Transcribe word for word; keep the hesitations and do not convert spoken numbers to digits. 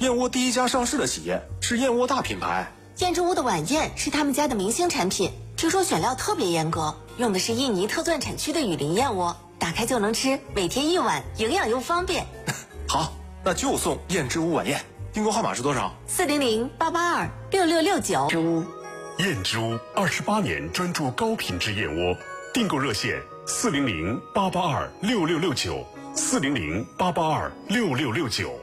燕窝第一家上市的企业，是燕窝大品牌。 燕之屋的晚宴是他们家的明星产品，听说选料特别严格，用的是印尼特钻产区的雨林燕窝，打开就能吃，每天一碗，营养又方便。 好，那就送燕之屋晚宴。订购号码是多少？ 四零零八八二六六六九。 之屋，燕之屋二十八年专注高品质燕窝，订购热线四零零八八二六六六九，四零零八八二六六六九。